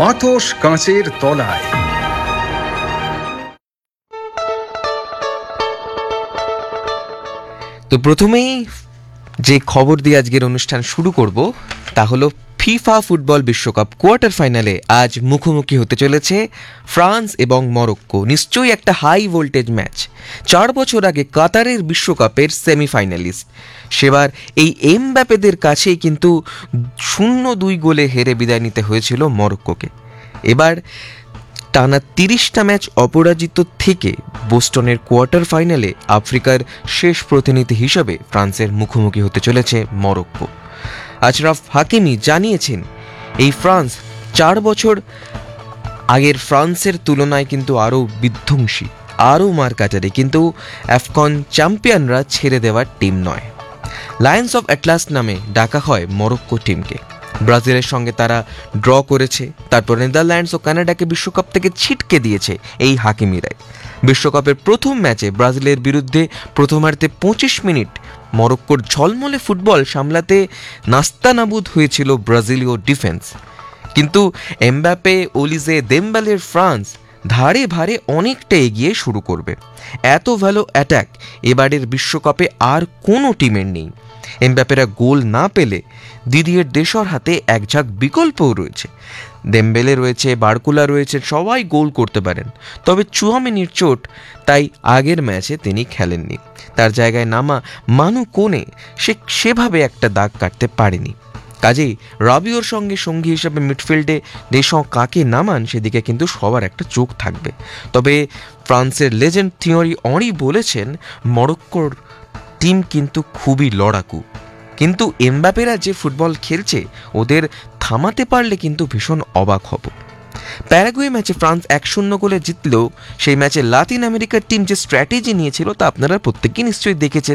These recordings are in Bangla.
আতশ কাঁচের তলায়। তো প্রথমেই যে খবর দিয়ে আজকের অনুষ্ঠান শুরু করব তা হলো ফিফা ফুটবল বিশ্বকাপ কোয়ার্টার ফাইনালে আজ মুখোমুখি হতে চলেছে ফ্রান্স এবং মরক্কো। নিশ্চয়ই একটা হাই ভোল্টেজ ম্যাচ। 4 বছর আগে কাতারের বিশ্বকাপের সেমিফাইনালিস্ট সেবার এই এমবাপেদের কাছেই কিন্তু 0-2 গোলে হেরে বিদায় নিতে হয়েছিল মরক্কোকে। এবার টানা 30টা ম্যাচ অপরাজিত থেকে বোস্টনের কোয়ার্টার ফাইনালে আফ্রিকার শেষ প্রতিনিধি হিসেবে ফ্রান্সের মুখোমুখি হতে চলেছে মরক্কো। আশরাফ হাকিমি জানিয়েছেন এই ফ্রান্স 4 বছর আগের ফ্রান্সের তুলনায় কিন্তু আরও বিধ্বংসী, আরও মারকাটারি, কিন্তু আফকন চ্যাম্পিয়নরা ছেড়ে দেওয়ার টিম নয়। লায়ন্স অফ অ্যাটলাস নামে ডাকা হয় মরক্কো টিমকে। ব্রাজিলের সঙ্গে তারা ড্র করেছে, তারপর নেদারল্যান্ডস ও কানাডাকে বিশ্বকাপ থেকে ছিটকে দিয়েছে এই হাকিমিরাই। বিশ্বকাপের প্রথম ম্যাচে ব্রাজিলের বিরুদ্ধে প্রথমার্ধে 25 মিনিট মরক্কোর ঝলমলে ফুটবল সামলাতে নাস্তানাবুদ হয়েছিল ব্রাজিলীয় ডিফেন্স। কিন্তু এমবাপে, ওলিজে, দেমবেলের ফ্রান্স ধারে ভারে অনেকটা এগিয়ে শুরু করবে। এত ভালো অ্যাটাক এবারের বিশ্বকাপে আর কোনো টিমের নেই। এমবাপেরা গোল না পেলে দিদিয়ের দেশর হাতে একঝাঁক বিকল্পও রয়েছে। দেমবেলে রয়েছে, বারকুলা রয়েছে, সবাই গোল করতে পারেন। তবে চুয়ামেনির চোট, তাই আগের ম্যাচে তিনি খেলেননি। তার জায়গায় নামা মানু কোনে সেভাবে একটা দাগ কাটতে পারেনি। কাজেই রাবিওর সঙ্গে সঙ্গী হিসেবে মিডফিল্ডে দেশও কাকে নামান সেদিকে কিন্তু সবার একটা চোখ থাকবে। তবে ফ্রান্সের লেজেন্ড থিওরি অঁরি বলেছেন মরক্কোর টিম কিন্তু খুবই লড়াকু, কিন্তু এমবাপেরা যে ফুটবল খেলছে ওদের থামাতে পারলে কিন্তু ভীষণ অবাক হব। প্যারাগুয়ে ম্যাচে ফ্রান্স 1-0 গোলে জিতলেও সেই ম্যাচে লাতিন আমেরিকার টিম যে স্ট্র্যাটেজি নিয়েছিল তা আপনারা প্রত্যেকেই নিশ্চয়ই দেখেছেন।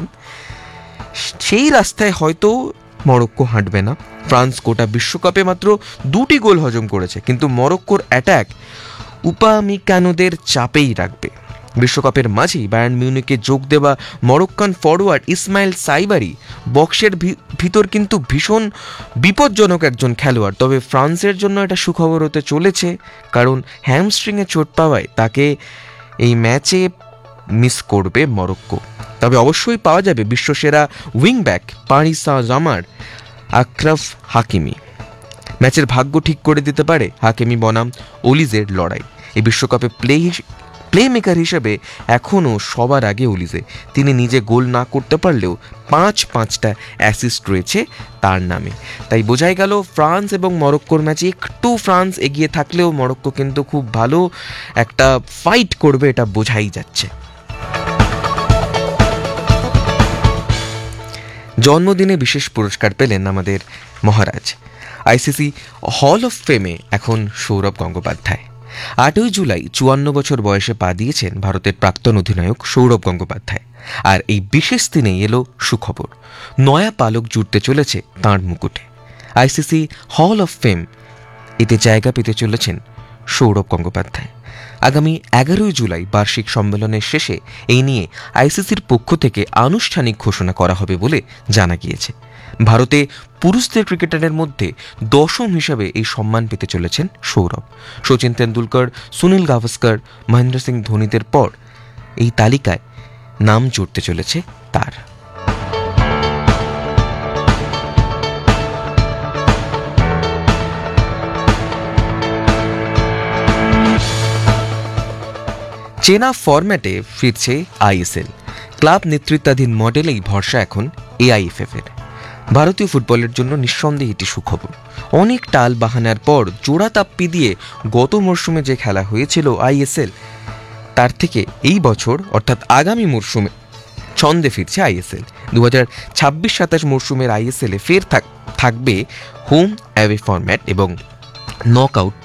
সেই রাস্তায় হয়তো মরক্কো হাঁটবে না। ফ্রান্স গোটা বিশ্বকাপে মাত্র 2টি গোল হজম করেছে, কিন্তু মরক্কোর অ্যাটাক উপামিকানোদের চাপেই রাখবে। বিশ্বকাপের মাঝেই বায়ার্ন মিউনিকে যোগ দেওয়া মরক্কান ফরওয়ার্ড ইসমাইল সাইবারি বক্সের ভিতর কিন্তু ভীষণ বিপজ্জনক একজন খেলোয়াড়। তবে ফ্রান্সের জন্য এটা সুখবর হতে চলেছে, কারণ হ্যামস্ট্রিংয়ে চোট পাওয়ায় তাকে এই ম্যাচে মিস করবে মরক্কো। তবে অবশ্যই পাওয়া যাবে বিশ্বসেরা উইংব্যাক পারিস সাঁ-জার্মার আশরাফ হাকিমি। ম্যাচের ভাগ্য ঠিক করে দিতে পারে হাকিমি বনাম ওলিজের লড়াই। এই বিশ্বকাপে প্লে মেকার হিসেবে এখনও সবার আগে ওলিজে। তিনি নিজে গোল না করতে পারলেও 5টা অ্যাসিস্ট রয়েছে তার নামে। তাই বোঝাই গেল ফ্রান্স এবং মরক্কোর ম্যাচে একটু ফ্রান্স এগিয়ে থাকলেও মরক্কো কিন্তু খুব ভালো একটা ফাইট করবে, এটা বোঝাই যাচ্ছে। জন্মদিনে বিশেষ পুরস্কার পেলেন আমাদের মহারাজ। আইসিসি হল অফ ফেমে এখন সৌরভ গঙ্গোপাধ্যায়। 8ই জুলাই 54 বছর বয়সে পা দিয়েছেন ভারতের প্রাক্তন অধিনায়ক সৌরভ গঙ্গোপাধ্যায়। আর এই বিশেষ দিনেই এলো সুখবর, নয়া পালক জুড়তে চলেছে তাঁর মুকুটে। আইসিসি হল অফ ফেম এতে জায়গা পেতে চলেছেন সৌরভ গঙ্গোপাধ্যায়। আগামী 11ই জুলাই বার্ষিক সম্মেলনের শেষে এই নিয়ে আইসিসির পক্ষ থেকে আনুষ্ঠানিক ঘোষণা করা হবে বলে জানা গিয়েছে। ভারতে পুরুষদের ক্রিকেটারের মধ্যে 10ম হিসাবে এই সম্মান পেতে চলেছেন সৌরভ। সচিন তেন্ডুলকর, সুনীল গাভাস্কর, মহেন্দ্র সিং ধোনিদের পর এই তালিকায় নাম জুড়তে চলেছে তার। চেনা ফরম্যাটে ফিরছে আইএসএল। ক্লাব নেতৃত্বাধীন মডেলেই ভরসা এখন এআইএফএফ এর। ভারতীয় ফুটবলের জন্য নিঃসন্দেহে এটি সুখবর। অনেক টাল বাহানার পর জোড়া তাপ্পি দিয়ে গত মরশুমে যে খেলা হয়েছিল আইএসএল, তার থেকে এই বছর অর্থাৎ আগামী মরশুমে ছন্দে ফিরছে আইএসএল। 2026-27 মরশুমের আইএসএলে ফের থাকবে হোম অ্যাওয়ে ফরম্যাট এবং নকআউট